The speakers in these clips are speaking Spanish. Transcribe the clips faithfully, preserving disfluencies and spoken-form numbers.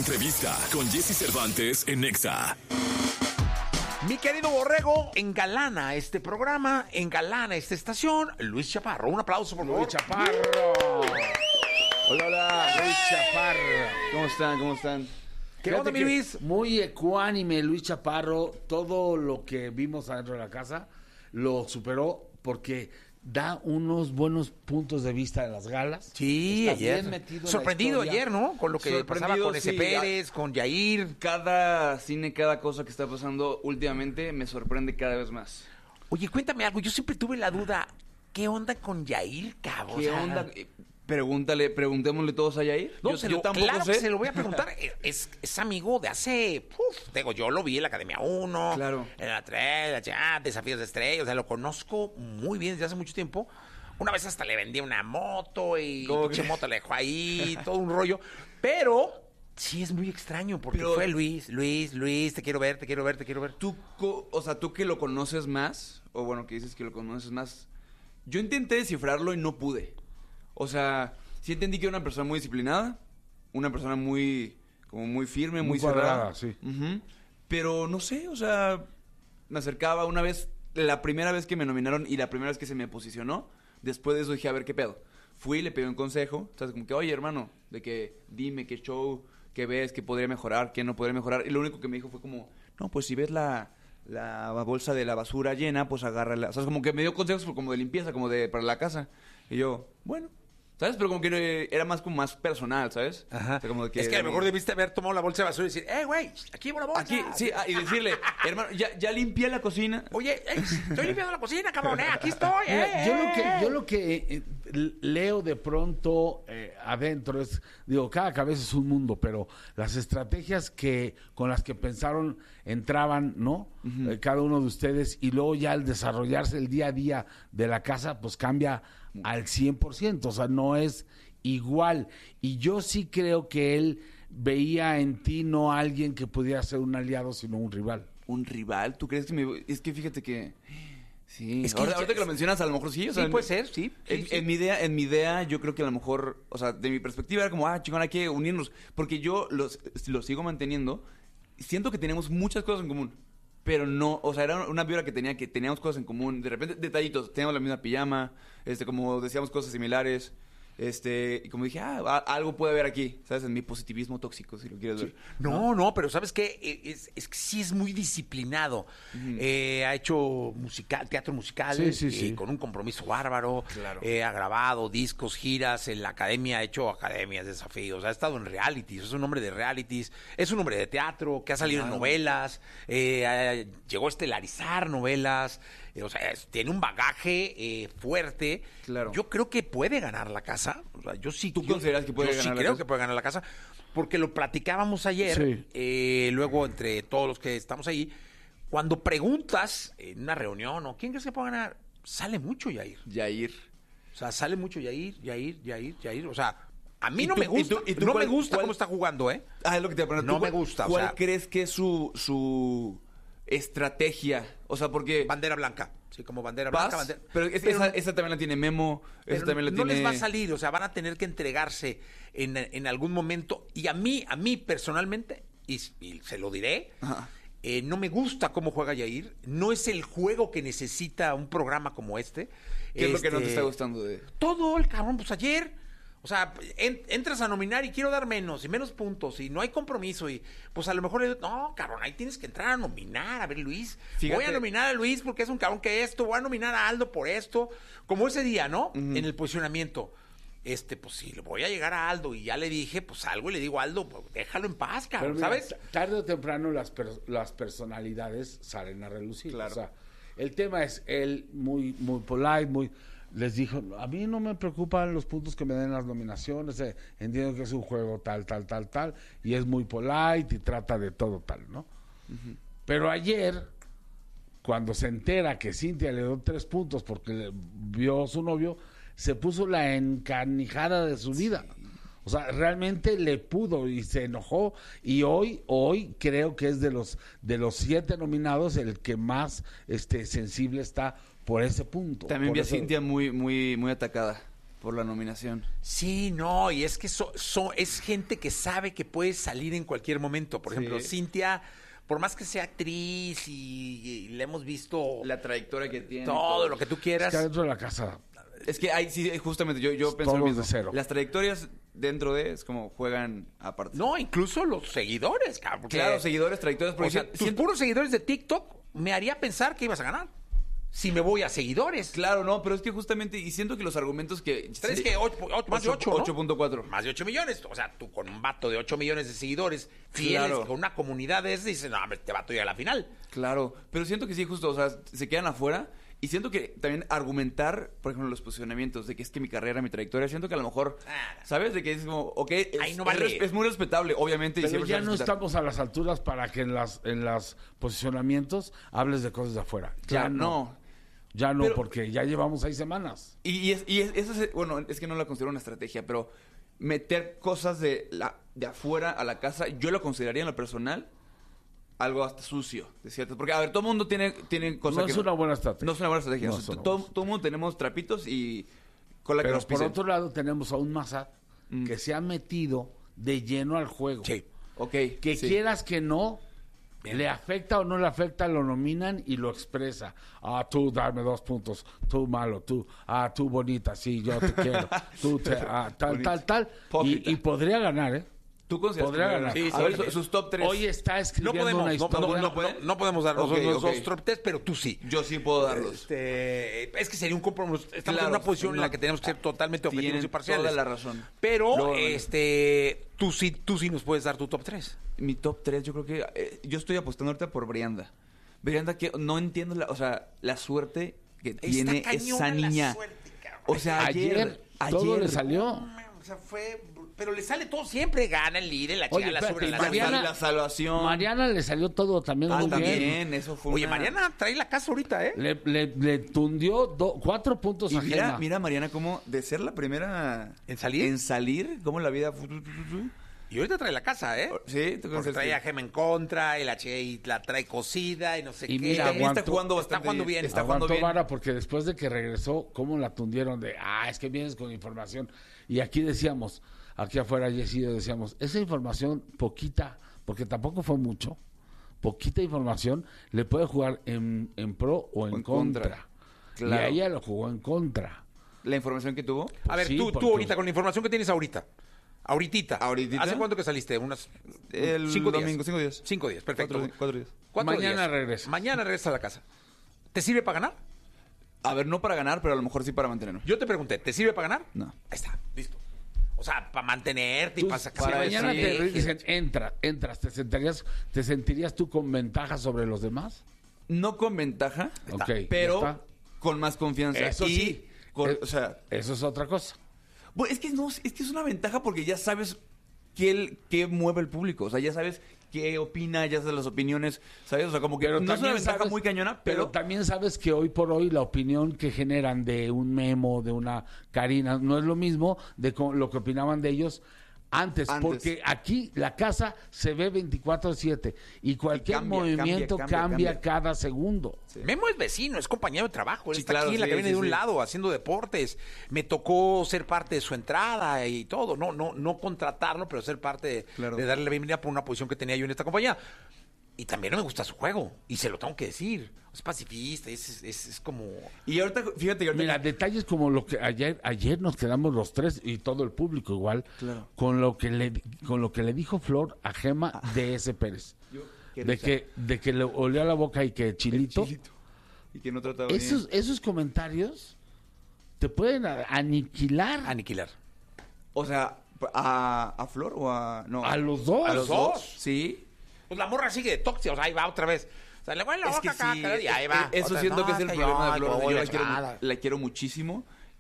entrevista con Jesse Cervantes en Nexa. Mi querido Borrego, engalana este programa, engalana esta estación, Luis Chaparro. Un aplauso, por favor. Luis Chaparro. Hola, hola, Luis Chaparro. ¿Cómo están? ¿Cómo están? ¿Qué onda, mi Luis? Muy ecuánime, Luis Chaparro. Todo lo que vimos adentro de la casa lo superó porque da unos buenos puntos de vista de las galas. Sí, Está ayer. bien metido en Sorprendido la historia. ayer, ¿no? Con lo que pasaba con ese sí. Pérez, con Yair. Cada cine, cada cosa que está pasando últimamente me sorprende cada vez más. Oye, cuéntame algo. Yo siempre tuve la duda. ¿Qué onda con Yair, cabrón? ¿Qué O sea, onda? Eh, Pregúntale, preguntémosle todos a Yair. No, yo, se yo lo, tampoco claro sé. que se lo voy a preguntar. Es, es amigo de hace... Uf, digo, yo lo vi en la Academia uno. Claro. En la tres, la ya, Desafíos de Estrella. O sea, lo conozco muy bien desde hace mucho tiempo. Una vez hasta le vendí una moto y ¿Cómo pinche que? moto le dejó ahí, todo un rollo. Pero sí es muy extraño porque Pero- fue Luis, Luis, Luis, te quiero ver, te quiero ver, te quiero ver. Tú, co- o sea, tú que lo conoces más, o bueno, que dices que lo conoces más, yo intenté descifrarlo y no pude. O sea, sí entendí que era una persona muy disciplinada, una persona muy, como muy firme, muy, Muy cerrada. cuadrada, sí. Ujú. Pero no sé, o sea, me acercaba una vez, la primera vez que me nominaron y la primera vez que se me posicionó, después de eso dije, a ver, ¿qué pedo? Fui, le pedí un consejo, o sea, como que, oye, hermano, de que dime qué show, qué ves, qué podría mejorar, qué no podría mejorar. Y lo único que me dijo fue como, no, pues si ves la, la bolsa de la basura llena, pues agárrala. O sea, es como que me dio consejos como de limpieza, como de para la casa. Y yo, bueno, ¿sabes? Pero como que eh, era más como más personal, ¿sabes? Ajá. O sea, como de Es que a lo mejor debiste haber tomado la bolsa de basura y decir, eh, güey, aquí hay una bolsa. Aquí, sí, ah, y decirle, hermano, ya, ya limpié la cocina. Oye, ey, estoy limpiando la cocina, cabrón, eh, aquí estoy, Mira, eh. yo lo que, eh. yo lo que eh, leo de pronto eh, adentro es, digo, cada cabeza es un mundo, pero las estrategias que con las que pensaron entraban, ¿no? Eh, cada uno de ustedes, y luego ya al desarrollarse el día a día de la casa, pues cambia al cien por ciento, o sea, no es igual. Y yo sí creo que él veía en ti no a alguien que pudiera ser un aliado, sino un rival. ¿Un rival? ¿Tú crees que me...? Es que fíjate que... Sí, Es que ahorita, ya- ahorita que lo mencionas, a lo mejor sí. O Sí, sea, puede en- ser, sí, sí, En, sí. en mi idea, en mi idea, yo creo que a lo mejor, o sea, de mi perspectiva era como, ah, chingón, hay que unirnos. Porque yo los, los sigo manteniendo. Siento que tenemos muchas cosas en común. Pero no, o sea, era una vibra que tenía que teníamos cosas en común. De repente, detallitos, teníamos la misma pijama, este, como decíamos cosas similares. Este, y como dije, ah, a- algo puede haber aquí, ¿sabes? En mi positivismo tóxico, si lo quieres ver. No, no, pero ¿sabes qué? Es, es que sí es muy disciplinado. Eh, ha hecho musical, teatro musical, Sí, sí, eh, sí. con un compromiso bárbaro. Claro. Eh, ha grabado discos, giras, en la academia ha hecho academias, desafíos, ha estado en realities, es un hombre de realities, es un hombre de teatro, que ha salido en novelas, eh, ha- llegó a estelarizar novelas, eh, o sea, es- tiene un bagaje eh, fuerte. Claro. Yo creo que puede ganar la casa. O sea, yo sí, ¿Tú yo- consideras que puede yo ganar sí la creo casa? que puede ganar la casa, porque lo platicábamos ayer, Sí. eh, luego entre todos los que estamos ahí, cuando preguntas en una reunión, o ¿quién crees que puede ganar? Sale mucho Yair. Yair. O sea, sale mucho Yair, Yair, Yair, Yair. O sea, a mí ¿Y no tú- me gusta, y tú- y tú no cuál- me gusta cuál- cómo está jugando, ¿eh? Ah, es lo que te iba a preguntar. No ¿Tú me cuál- gusta, o ¿Cuál sea- crees que es su, su estrategia? O sea, porque... Bandera blanca. Sí, como bandera vas, blanca. Bandera... pero es- Pero esa, esa también la tiene Memo, Pero esa también la no tiene... les va a salir, o sea, van a tener que entregarse en, en algún momento. Y a mí, a mí personalmente, y, y se lo diré, Ajá. eh, no me gusta cómo juega Yair. No es el juego que necesita un programa como este. ¿Qué es lo que no te Este, está gustando de...? Todo el cabrón, pues ayer. O sea, en- entras a nominar y quiero dar menos y menos puntos y no hay compromiso y pues a lo mejor le- no, cabrón, ahí tienes que entrar a nominar, a ver Luis, Fíjate. voy a nominar a Luis porque es un cabrón que esto, voy a nominar a Aldo por esto, como ese día, ¿no? En el posicionamiento. Este, pues si le voy a llegar a Aldo y ya le dije, pues algo y le digo a Aldo, pues, déjalo en paz, Pero cabrón, mira, ¿sabes? t- tarde o temprano las, per- las personalidades salen a relucir. Claro. O sea, el tema es él muy, muy polite, muy... Les dijo, a mí no me preocupan los puntos que me den las nominaciones, eh, entiendo que es un juego tal, tal, tal, tal, y es muy polite y trata de todo tal, ¿no? Pero ayer, cuando se entera que Cintia le dio tres puntos porque le vio a su novio, se puso la encanijada de su vida. O sea, realmente le pudo y se enojó. Y hoy, hoy creo que es de los de los siete nominados el que más este sensible está por ese punto. También por vi a eso- Cintia muy, muy, muy atacada por la nominación. Sí, no, y es que so, so- es gente que sabe que puede salir en cualquier momento. Por Sí. ejemplo, Cintia, por más que sea actriz y, y le hemos visto La trayectoria que tiene. todo lo que tú Es quieras. que adentro de la casa, Es que hay, sí, justamente, yo, yo pienso lo Todos mismo. de cero. Las trayectorias dentro de es como juegan aparte. No, incluso los seguidores, cabrón. porque- Claro, seguidores, trayectorias, porque O sea, si- tus siento- puros seguidores de TikTok me haría pensar que ibas a ganar. Si me voy a seguidores. Claro, no, pero es que justamente, y siento que los argumentos que... ¿Sabes sí, que ocho- ocho- más de ocho, ¿no? ocho punto cuatro. Más de ocho millones. O sea, tú con un vato de ocho millones de seguidores fieles, Claro. con una comunidad de ese, dices, no, hombre, este vato llega a la final. Claro, pero siento que sí, justo, o sea, se quedan afuera. Y siento que también argumentar, por ejemplo, los posicionamientos de que es que mi carrera, mi trayectoria, siento que a lo mejor, Ah. ¿sabes? De que es como, ok, es, Ahí no es vale. res- es muy respetable, obviamente. y pero siempre ya se va a no respetar. estamos a las alturas para que en las en los posicionamientos hables de cosas de afuera. Ya Claro, no. no. Ya no, Pero- porque ya llevamos seis semanas. Y, y es, y es, eso es- bueno, es que no la considero una estrategia, pero meter cosas de, la, de afuera a la casa, yo lo consideraría en lo personal algo hasta sucio, de cierto. Porque, a ver, todo el mundo tiene, tiene cosas No que es una buena estrategia. No es una buena estrategia. No O es sea, una todo, buena todo el mundo tenemos trapitos y con la que Pero nos por pisen. otro lado tenemos a un Massad Mm. que se ha metido de lleno al juego. Sí. Ok. Que sí. quieras que no, le afecta o no le afecta, lo nominan y lo expresa. Ah, tú dame dos puntos, tú malo, tú, ah, tú bonita, sí, yo te quiero, tú te, ah, tal, Bonita. tal, tal. Hipócrita. Y, y podría ganar, ¿eh? ¿Tú consideras Podría que- ganar. Sí, a sí, ver, sí. su- sus top tres. Hoy está No escribiendo podemos, una no, historia. no, no, puede? no podemos dar Ok, los ok. dos top test, pero tú sí. Yo sí puedo darlos. Este, es que sería un compromiso. Estamos Claro, en una posición en no. la que tenemos que ser totalmente objetivos Tienen y parciales. toda la razón. Pero, Luego, este, tú sí, tú sí nos puedes dar tu top tres. Mi top tres, yo creo que... eh, yo estoy apostando ahorita por Brianda. Brianda que no entiendo, la, o sea, la suerte que tiene esa niña. O sea, ayer... Ayer, todo ayer- le salió. O sea, fue... Pero le sale todo siempre. Gana el líder, la chica Oye, la espérate, sube en la y Mariana- semana. la salvación. Mariana le salió todo también Ah, muy también, bien. eso fue Oye, una- Mariana trae la casa ahorita, ¿eh? Le, le, le tundió do- cuatro puntos Y a mira, Gema. mira, Mariana, cómo de ser la primera... ¿En salir? En salir, cómo la vida... Y ahorita trae la casa, ¿eh? Sí, ¿tú Porque conoces? trae a Gema en contra, el H I la trae cosida y no sé Y qué. mira, También está aguantó- jugando está bastante jugando bien. Está jugando Aguantó bien. vara porque después de que regresó, ¿cómo la tundieron? De, ah, es que vienes con información. Y aquí decíamos, aquí afuera, Jessy y yo decíamos, esa información poquita, porque tampoco fue mucho, poquita información, le puede jugar en, en pro o en, en contra. contra. Y Claro. a ella lo jugó en contra. La información que tuvo. A ver, Sí, tú, porque- tú ahorita, con la información que tienes ahorita. Ahorita. ¿Ahorita? ¿Hace cuánto que saliste? Unas El cinco días. domingo, cinco días. Cinco días, perfecto. Cuatro, cuatro días. Cuatro Mañana días. regresa. Mañana regresa a la casa. ¿Te sirve para ganar? A ver, no para ganar, pero a lo mejor sí para mantenerme. Yo te pregunté, ¿te sirve para ganar? No. Ahí está, listo. O sea, para mantenerte y Tú, para si sacar... mañana sí. te dicen, entra, entras, ¿te sentirías, ¿te sentirías tú con ventaja sobre los demás? No con ventaja, Ok, pero ya está. con más confianza. Eso y sí. con- Eh, o sea, Eso es otra cosa. bueno, es que no, es que es una ventaja porque ya sabes qué, el- qué mueve el público. O sea, ya sabes qué opina, ya sabes las opiniones, ¿sabes? O sea, como que no es una también ventaja sabes- muy cañona, pero pero... también sabes que hoy por hoy la opinión que generan de un Memo, de una Karina, no es lo mismo de co- lo que opinaban de ellos antes, Antes. porque aquí la casa se ve veinticuatro siete y cualquier cambia, movimiento cambia, cambia, cambia. cada segundo. Sí. Memo es vecino, es compañero de trabajo. Él Sí, está claro, aquí, la sí, que viene sí, de un sí. lado, haciendo deportes. Me tocó ser parte de su entrada y todo. No, no, no contratarlo, pero ser parte de, Claro. de darle la bienvenida por una posición que tenía yo en esta compañía. Y también no me gusta su juego. Y se lo tengo que decir. Es pacifista, es, es, es como... Y ahorita, fíjate, y ahorita Mira, detalles como lo que ayer ayer nos quedamos los tres y todo el público igual Claro. con lo que le con lo que le dijo Flor a Gema de ese Pérez. Yo- qué De risa. que de que le olió la boca y que chilito. Chilito. Y que no trataba Esos bien. esos comentarios te pueden a- aniquilar Aniquilar. O sea, ¿a, a Flor o a...? No. a los dos. A los dos. Sí. Pues la morra sigue de tóxica, o sea, ahí va otra vez. O sea, le huele la Es boca que acá, sí, cara, y ahí va. Eso Otra, siento no, que es el que problema yo, de Flor. yo Yo voy la a quiero, chingada. la quiero muchísimo.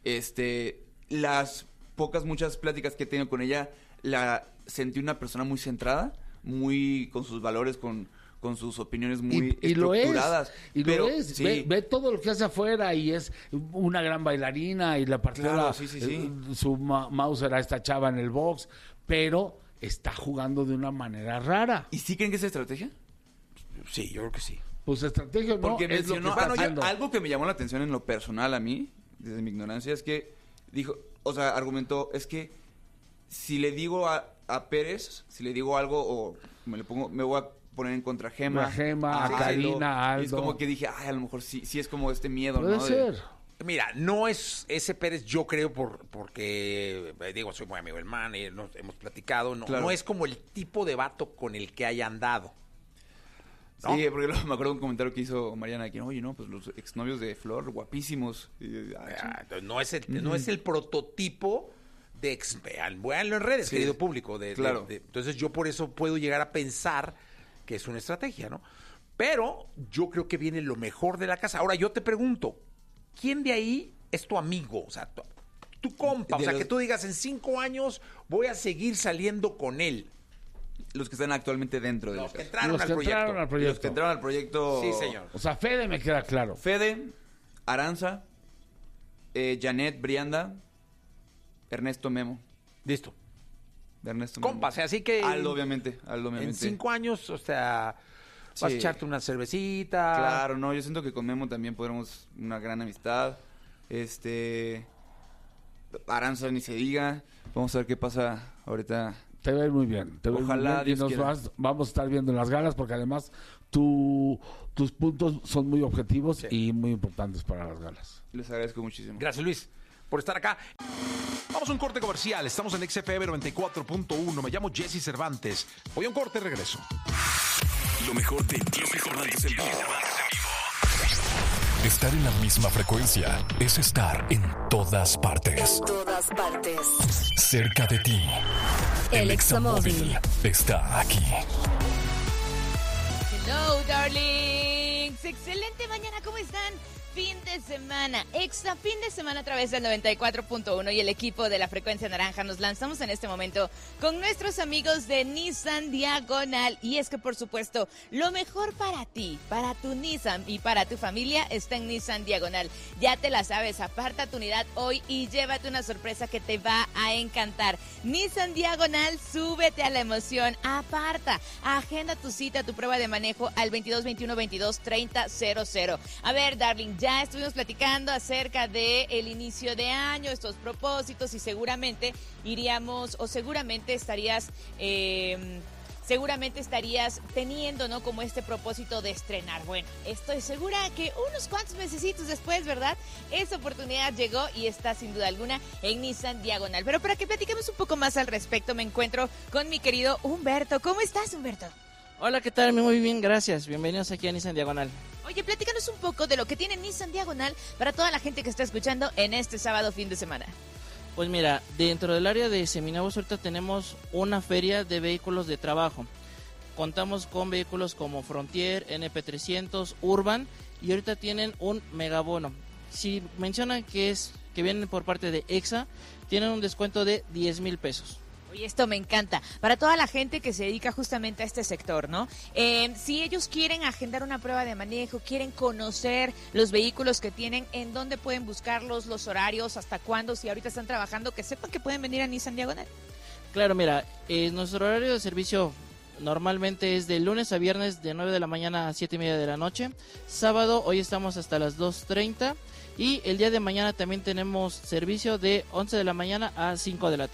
Este, las pocas, muchas pláticas que he tenido con ella, la sentí una persona muy centrada, muy con sus valores, con, con sus opiniones muy y, y lo es, estructuradas. y Pero, lo es. sí, Ve, ve todo lo que hace afuera y es una gran bailarina y la partió Claro, la- sí, sí, sí. eh, su ma- Mauser a esta chava en el box, pero está jugando de una manera rara. ¿Y sí creen que es estrategia? Sí, yo creo que sí. Pues estrategia no Porque es lo que mencionó está bueno, yo- haciendo. algo que me llamó la atención en lo personal a mí, desde mi ignorancia, es que dijo, o sea, argumentó, es que si le digo a, a Pérez, si le digo algo o me le pongo, me voy a poner en contra a Gema. A Gema, a Aldo, Karina, Aldo. Y es como que dije, ay, a lo mejor sí, sí es como este miedo, Puede ¿no? ser. De, Mira, no es ese Pérez, yo creo, por porque, eh, digo, soy muy amigo del man, y nos hemos platicado, no, Claro. no es como el tipo de vato con el que haya andado. ¿no? Sí, porque luego me acuerdo de un comentario que hizo Mariana, que oye, no, pues los exnovios de Flor, guapísimos. Y, ay, Ah, entonces no es el, no es el prototipo de ex, vean, véanlo en redes, Sí. querido público. De, de- Claro. de- entonces yo por eso puedo llegar a pensar que es una estrategia, ¿no? Pero yo creo que viene lo mejor de la casa. Ahora yo te pregunto, ¿quién de ahí es tu amigo? O sea, tu, tu compa. De o sea, los- que tú digas, en cinco años voy a seguir saliendo con él. los que están actualmente dentro de Los la que casa. entraron Los al que proyecto. entraron al Y proyecto. los que entraron al proyecto. Sí, señor. O sea, Fede me queda claro. Fede, Aranza, eh, Janet, Brianda, Ernesto Memo. Listo. De Ernesto Memo. Compas, así que... Aldo, obviamente. Aldo, En obviamente. cinco años, o sea, vas a Sí. echarte una cervecita. Claro, no, yo siento que con Memo también podremos una gran amistad. Este. Aranza ni se diga. Vamos a ver qué pasa ahorita. Te ves muy bien. Te ves Ojalá, muy bien. Y Dios nos quiera. vas- vamos a estar viendo en las galas porque además tu, tus puntos son muy objetivos Sí. y muy importantes para las galas. Les agradezco muchísimo. Gracias, Luis, por estar acá. Vamos a un corte comercial. Estamos en X F M noventa y cuatro punto uno. Me llamo Jesse Cervantes. Voy a un corte y regreso. Lo mejor de Jesse Cervantes en vivo. Estar en la misma frecuencia es estar en todas partes. Todas partes. Cerca de ti. El Examóvil Examóvil. está aquí. Hello, darlings. Excelente mañana, ¿cómo están? Fin de semana, extra fin de semana a través del noventa y cuatro punto uno y el equipo de la Frecuencia Naranja nos lanzamos en este momento con nuestros amigos de Nissan Diagonal. Y es que, por supuesto, lo mejor para ti, para tu Nissan y para tu familia está en Nissan Diagonal. Ya te la sabes, aparta tu unidad hoy y llévate una sorpresa que te va a encantar. Nissan Diagonal, súbete a la emoción, aparta, agenda tu cita, tu prueba de manejo al veintidós veintiuno veintidós treinta cero cero. A ver, darling, ya estuvimos platicando acerca de el inicio de año, estos propósitos, y seguramente iríamos, o seguramente estarías... Eh, seguramente estarías teniendo, ¿no? Como este propósito de estrenar. Bueno, estoy segura que unos cuantos mesecitos después, ¿verdad? Esa oportunidad llegó y está sin duda alguna en Nissan Diagonal. Pero para que platiquemos un poco más al respecto, me encuentro con mi querido Humberto. ¿Cómo estás, Humberto? Hola, ¿qué tal? Muy bien, gracias. Bienvenidos aquí a Nissan Diagonal. Oye, platícanos un poco de lo que tiene Nissan Diagonal para toda la gente que está escuchando en este sábado fin de semana. Pues mira, dentro del área de seminuevos ahorita tenemos una feria de vehículos de trabajo. Contamos con vehículos como Frontier, N P trescientos, Urban, y ahorita tienen un megabono. Si mencionan que es que vienen por parte de EXA, tienen un descuento de diez mil pesos. Oye, esto me encanta. Para toda la gente que se dedica justamente a este sector, ¿no? Eh, si ellos quieren agendar una prueba de manejo, quieren conocer los vehículos que tienen, ¿en dónde pueden buscarlos, los horarios, hasta cuándo? Si ahorita están trabajando, que sepan que pueden venir a Nissan Diagonal. Claro, mira, eh, nuestro horario de servicio normalmente es de lunes a viernes de nueve de la mañana a siete y media de la noche. Sábado, hoy estamos hasta las dos treinta. Y el día de mañana también tenemos servicio de once de la mañana a cinco de la tarde.